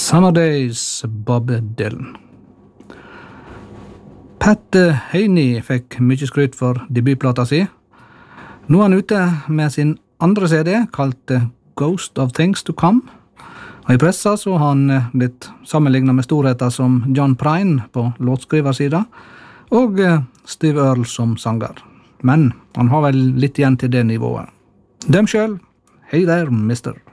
Summer Days, Bob Dylan. Pat Heaney fikk mye skryt for debutplata si. Nå er han ute med sin andre CD, kalt Ghost of Things to Come. Og i pressa så har han blitt sammenlignet med storheter som John Prine på låtskriversida, og Steve Earle som sanger. Men han har vel litt igjen til det nivået. Dem selv, hey there, mister.